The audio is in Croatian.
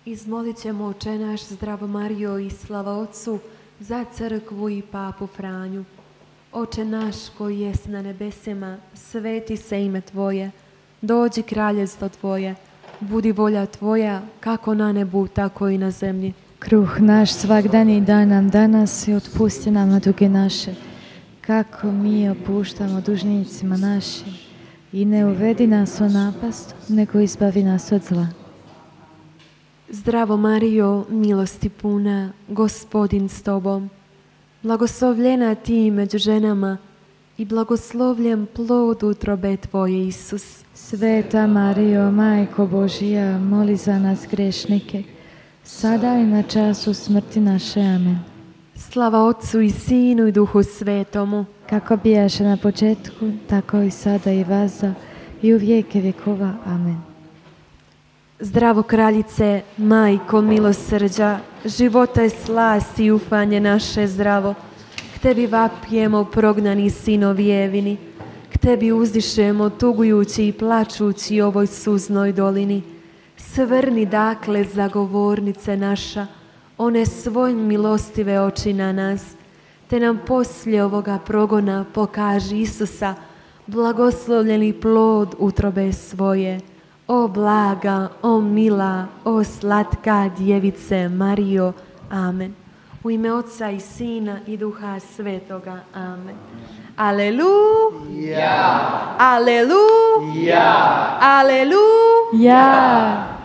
Izmolit ćemo Oče naš, zdravo Marijo, i slava Otcu, za crkvu i papu Franju. Oče naš koji jest na nebesima, sveti se ime Tvoje, dođi kraljevstvo Tvoje, budi volja Tvoja, kako na nebu, tako i na zemlji. Kruh naš svakdani daj nam danas i otpusti nam duge naše, kako mi opuštamo dužnicima našim. I ne uvedi nas u napast, nego izbavi nas od zla. Zdravo Marijo, milosti puna, Gospodin s Tobom, blagoslovljena Ti među ženama i blagoslovljen plod utrobe Tvoje, Isus. Sveta Marijo, Majko Božija, moli za nas grešnike, sada i na času smrti naše. Amen. Slava Otcu i Sinu i Duhu Svetomu, Kako bijaše na početku, tako i sada i vaza i u vijeke vjekova. Amen. Zdravo Kraljice, Majko milosrđa, života i slasti i ufanje naše zdravo. K Tebi vapijemo, prognani sinovi Evini, k Tebi uzdišemo, tugujući i plačući u ovoj suznoj dolini. Svrni dakle, zagovornice naša, one svojim milostive oči na nas, te nam poslije ovoga progona pokaži Isusa, blagoslovljeni plod utrobe svoje. O blaga, o mila, o slatka djevice Marijo. Amen. U ime Otca i Sina i Duha Svetoga. Amen. Aleluja! Aleluja! Aleluja! Ja!